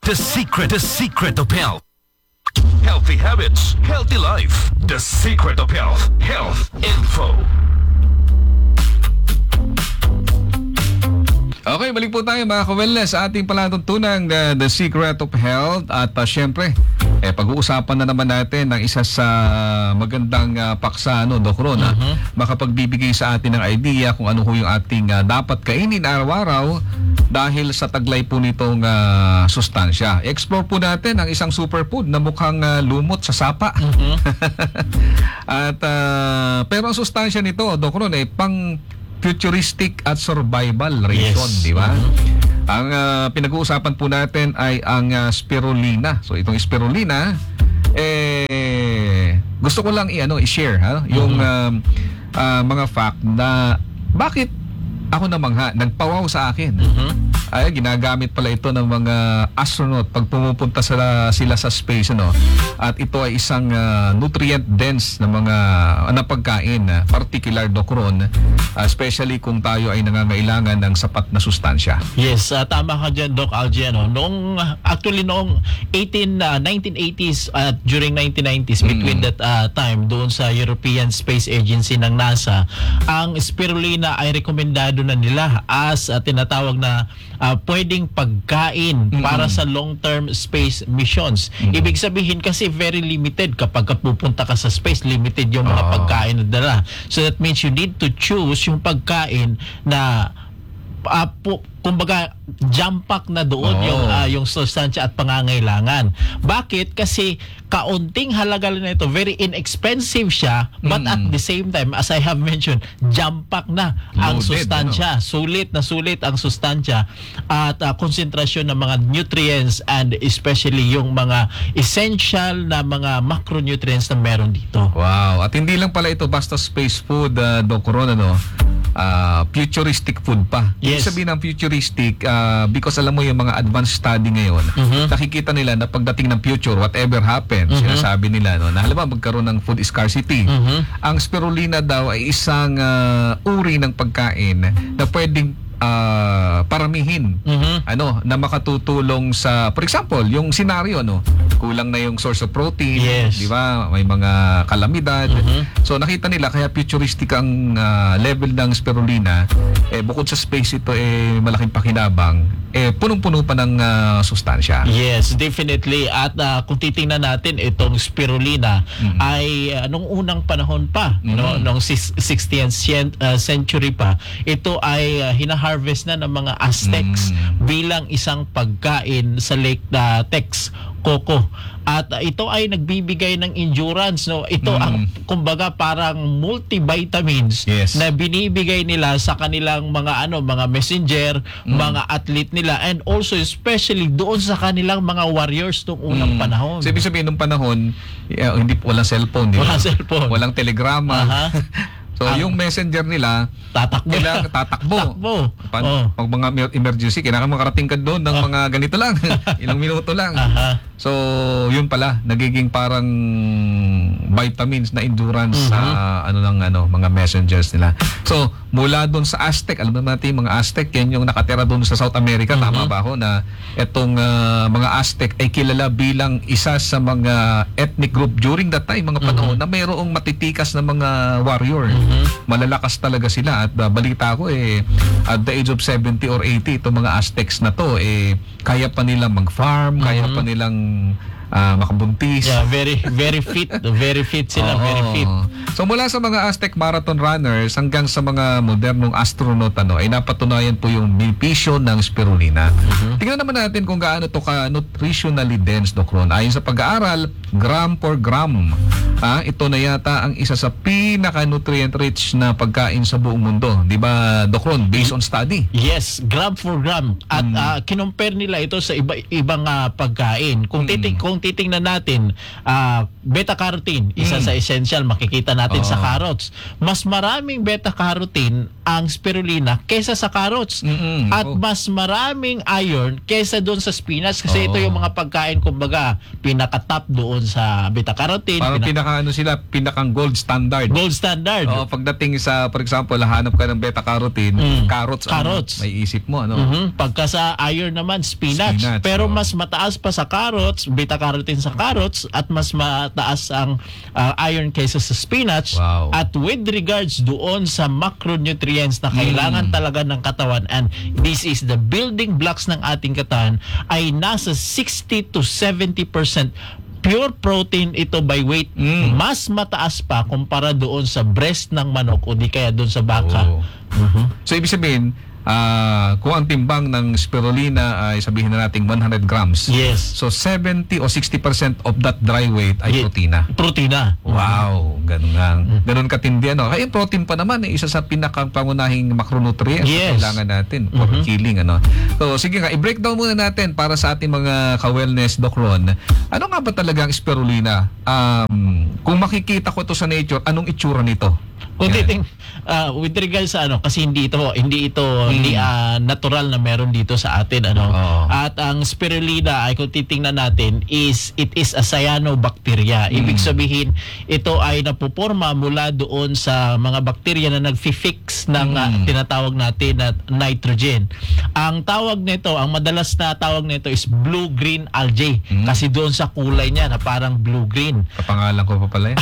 The secret of health. Healthy habits, healthy life. The secret of health. Health info. Okay, balik po tayo mga ka-wellness sa ating palatuntunan The Secret of Health. At syempre, pag-uusapan na naman natin ng isa sa magandang paksa, Doc Ron, makapagbibigay sa atin ng idea kung ano ho yung ating dapat kainin araw-araw dahil sa taglay po nitong sustansya. Explore po natin ang isang superfood na mukhang lumot sa sapa. At pero ang sustansya nito, Doc Ron, pang futuristic at survival reason, di ba? Ang pinag-uusapan po natin ay ang spirulina. So itong spirulina, gusto ko lang i-share yung mga fact na bakit ako namangha, nagpawaw sa akin. Ay, ginagamit pala ito ng mga astronaut pag pumupunta sila sa space, At ito ay isang nutrient dense na mga pagkain, particular, Doc Ron, especially kung tayo ay nangangailangan ng sapat na sustansya. Yes, tama ka dyan, Doc Algie. Noong 1980s at during 1990s, between that time, doon sa European Space Agency ng NASA, ang spirulina ay rekomendado na nila as tinatawag na pwedeng pagkain para sa long-term space missions. Ibig sabihin kasi very limited kapag pupunta ka sa space, limited yung mga pagkain na dala. So that means you need to choose yung pagkain na kumbaga jump pack na doon yung sustansya at pangangailangan. Bakit? Kasi kaunting halaga na ito, very inexpensive siya, but at the same time, as I have mentioned, jump pack na ang sustansya. Sulit na sulit ang sustansya at konsentrasyon ng mga nutrients and especially yung mga essential na mga macronutrients na meron dito. Wow. At hindi lang pala ito basta space food, Doc Ron, futuristic food pa. Ibig sabihin ng futuristic, because alam mo yung mga advanced study ngayon, nakikita nila na pagdating ng future, whatever happens, sinasabi nila, na halimbawa magkaroon ng food scarcity. Ang spirulina daw ay isang uri ng pagkain na pwedeng paramihin na makatutulong sa, for example, yung scenario, kulang na yung source of protein, di ba, may mga kalamidad, so nakita nila kaya futuristic ang level ng spirulina. Bukod sa space ito malaking pakinabang, punong-puno pa ng sustansya. Yes, definitely. At kung titingnan natin itong spirulina ay nung unang panahon pa, nung 16th century pa, ito ay hinaharvest na ng mga Aztecs bilang isang pagkain sa Lake Texcoco. At ito ay nagbibigay ng endurance, Ito ang kumbaga parang multivitamins na binibigay nila sa kanilang mga mga messenger, mga athlete nila, and also especially doon sa kanilang mga warriors noong unang panahon. So, ibig sabihin nung panahon, walang cellphone, walang cellphone, walang telegrama. So, yung messenger nila, tatakbo. Pag mga emergency, kailangan makarating ka doon ng mga ganito lang, ilang minuto lang. So, yun pala, nagiging parang vitamins na endurance sa mga messengers nila. So, mula doon sa Aztec, alam natin mga Aztec, yan yung nakatira doon sa South America, tama ba ako, na itong mga Aztec ay kilala bilang isa sa mga ethnic group during that time, mga panahon, na mayroong matitikas na mga warrior. Malalakas talaga sila at balita ko at the age of 70 or 80 itong mga Aztecs na to kaya pa nilang mag-farm, kaya pa nilang makabuntis. Yeah, very fit. Very fit sila, very fit. So mula sa mga Aztec marathon runners hanggang sa mga modernong astronaut ay napatunayan po yung benepisyo ng spirulina. Tingnan naman natin kung gaano to ka nutritionally dense, Doc Ron. Ayon sa pag-aaral, gram per gram, ito na yata ang isa sa pinaka-nutrient rich na pagkain sa buong mundo. Di ba, Doc Ron, based on study? Yes, gram for gram. At kinompare nila ito sa ibang pagkain. Kung titingnan natin, beta-carotene, isa sa essential, makikita natin sa carrots. Mas maraming beta-carotene ang spirulina kaysa sa carrots. At mas maraming iron kaysa doon sa spinach kasi ito yung mga pagkain, kumbaga, pinaka-top doon sa beta-carotene. Parang pinaka pinakang gold standard. Gold standard. Pagdating sa, for example, hanap ka ng beta-carotene, carrots. May isip mo, Pagka sa iron naman, spinach. Pero mas mataas pa sa carrots, beta-carotene sa carrots, at mas mataas ang iron kaysa sa spinach. Wow. At with regards doon sa macronutrients na kailangan talaga ng katawan, and this is the building blocks ng ating katawan, ay nasa 60 to 70% pure protein ito by weight. Mas mataas pa kumpara doon sa breast ng manok o di kaya doon sa baka. So ibig sabihin, kung ang timbang ng spirulina ay sabihin na natin 100 grams. Yes. So 70 o 60% of that dry weight ay protina. Protina. Wow, ganun katindi Kaya yung protein pa naman isa sa pinakapangunahing macronutrients na kailangan natin for healing So sige nga, i-breakdown muna natin para sa ating mga ka-wellness, Doc Ron. Ano nga ba talaga ang spirulina? Kung makikita ko ito sa nature, anong itsura nito? Kung with regards sa kasi hindi ito natural na meron dito sa atin At ang spirulina ay kung titingnan natin it is a cyanobacteria. Ibig sabihin ito ay napuporma mula doon sa mga bakterya na nagfi-fix ng tinatawag natin na nitrogen. Ang madalas na tawag nito is blue-green algae kasi doon sa kulay niya na parang blue-green. Kapangalan ko pa pala yan.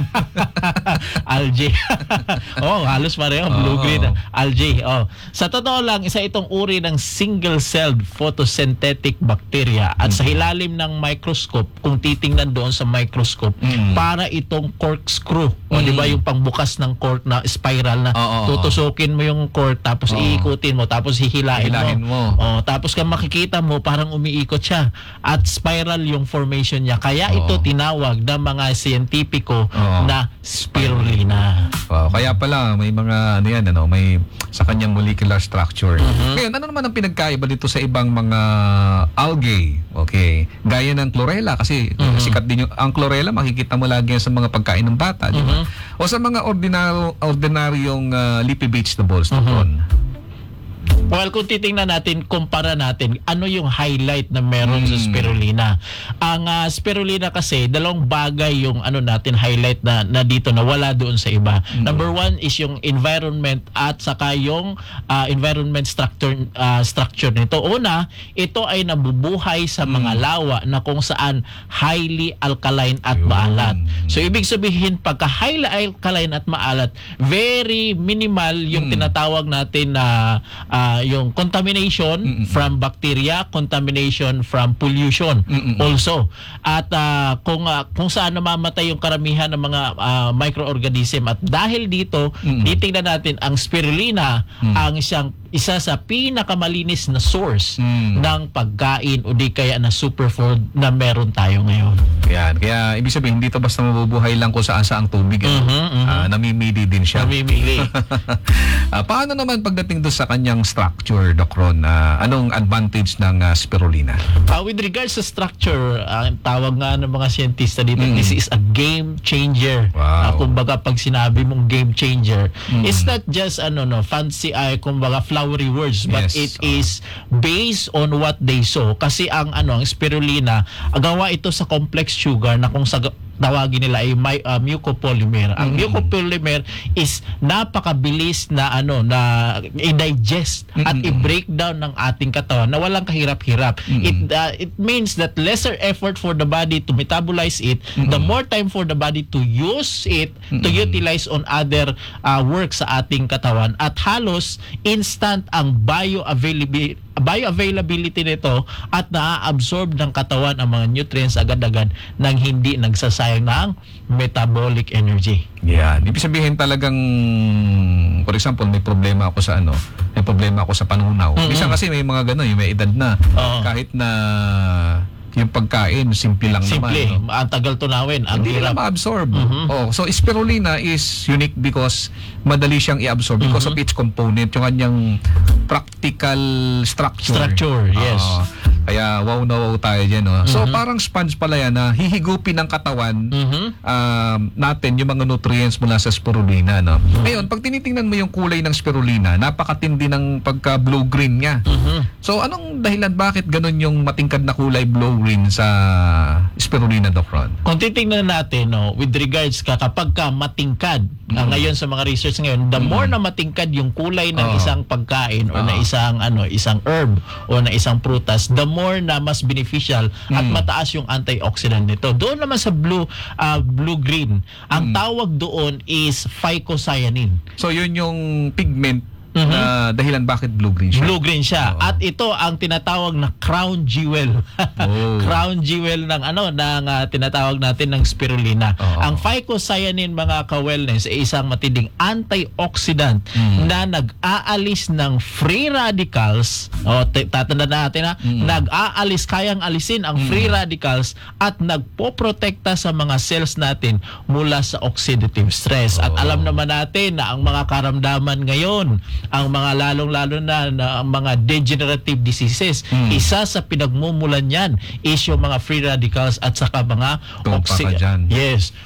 Algae. Halos pareho, blue-green algae. Sa totoo lang, isa itong uri ng single-celled photosynthetic bacteria at sa ilalim ng microscope, kung titingnan doon sa microscope, para itong corkscrew. Di ba yung pangbukas ng cork na spiral na tutusukin mo yung cork tapos iikutin mo tapos hihilain mo. Tapos kung makikita mo parang umiikot siya at spiral yung formation niya. Kaya ito tinawag ng mga siyentipiko na spirulina. Kaya pala may mga may sa kanyang molecular structure. Ngayon, ano naman ang pinagkaiba dito sa ibang mga algae? Okay. Gaya ng chlorella kasi sikat din ang chlorella, makikita mo lagi yan sa mga pagkain ng bata, di ba? O sa mga ordinaryong leafy vegetables doon. Well, kung titingnan natin, kumpara natin, ano yung highlight na meron sa spirulina? Ang spirulina kasi, dalawang bagay yung natin highlight na dito na wala doon sa iba. Number one is yung environment at saka yung environment structure nito. Una, ito ay nabubuhay sa mga lawa na kung saan highly alkaline at maalat. So, ibig sabihin, pagka highly alkaline at maalat, very minimal yung tinatawag natin na yung contamination from bacteria, contamination from pollution also. At kung saan namamatay yung karamihan ng mga microorganism, at dahil dito, titingnan natin ang spirulina ang isa sa pinakamalinis na source ng pagkain o di kaya na superfood na meron tayo ngayon. Kaya ibig sabihin, dito basta mabubuhay lang kung saan sa ang tubig. Namimili din siya. Namimili. Paano naman pagdating doon sa kanyang structure, Doc Ron? Anong advantage ng spirulina? With regards sa structure, ang tawag nga ng mga siyentista dito, this is a game changer. Wow. Kumbaga, pag sinabi mong game changer, it's not just fancy kumbaga flowery words, but it is based on what they saw. Kasi ang spirulina, gawa ito sa complex sugar na kung tawagin nila ay mucopolymer. Ang mucopolymer is napakabilis na i-digest at i-break down ng ating katawan na walang kahirap-hirap. It means that lesser effort for the body to metabolize it, the more time for the body to use it, to utilize on other work sa ating katawan, at halos instant ang bioavailability nito at na-absorb ng katawan ang mga nutrients agad-agad nang hindi nagsasayang ng metabolic energy. Ibig sabihin talagang, for example, may problema ako sa panunaw. Minsan kasi may mga gano'n, may edad na. Kahit na yung pagkain, simple lang naman. Ang tagal tunawin. Hindi nila ma-absorb. So, spirulina is unique because madali siyang i-absorb because of its component, yung kanyang practical structure. Yes. Kaya wow na wow tayo dyan. No? So parang sponge pala yan na hihigupin ng katawan natin yung mga nutrients mula sa spirulina. No? Ngayon, pag tinitingnan mo yung kulay ng spirulina, napakatindi ng pagka blue-green niya. So anong dahilan bakit ganun yung matingkad na kulay blue-green sa spirulina, Doc Ron? Kung titingnan natin, no, with regards kapag ka matingkad, ngayon sa mga research ngayon, the more na matingkad yung kulay ng isang pagkain or na isang herb o na isang prutas, the more na mas beneficial at mataas yung antioxidant nito. Doon naman sa blue-green, ang tawag doon is phycocyanin. So yun yung pigment na dahilan bakit blue-green siya. Blue-green siya. At ito ang tinatawag na crown jewel. Crown jewel ng tinatawag natin ng spirulina. Ang phycocyanin, mga ka-wellness, ay isang matinding antioxidant na nag-aalis ng free radicals. Tatandaan natin kayang alisin ang free radicals at nagpoprotekta sa mga cells natin mula sa oxidative stress. At alam naman natin na ang mga karamdaman ngayon, ang mga lalong-lalo na ang mga degenerative diseases, isa sa pinagmumulan yan is yung mga free radicals at saka mga Yes.